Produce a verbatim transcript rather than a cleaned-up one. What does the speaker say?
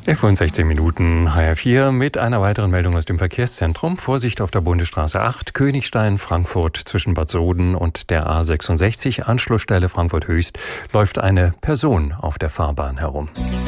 elf Uhr sechzehn Minuten, H R vier mit einer weiteren Meldung aus dem Verkehrszentrum. Vorsicht auf der Bundesstraße acht, Königstein-Frankfurt zwischen Bad Soden und der A sechsundsechzig, Anschlussstelle Frankfurt Höchst, läuft eine Person auf der Fahrbahn herum.